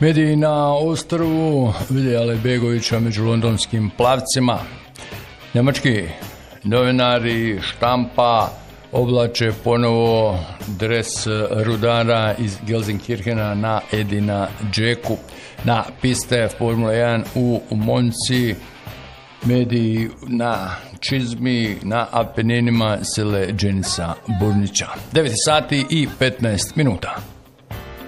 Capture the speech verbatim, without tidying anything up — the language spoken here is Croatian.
Mediji na ostrvu vide Alejbegovića među londonskim plavcima. Njemački novinari štampa oblače ponovo dres rudara iz Gelsenkirchena na Edina Džeku. Na piste Formula jedan u Monci mediji na čizmi, na Apeninima sile Dženisa Burnića. devet sati i petnaest minuta.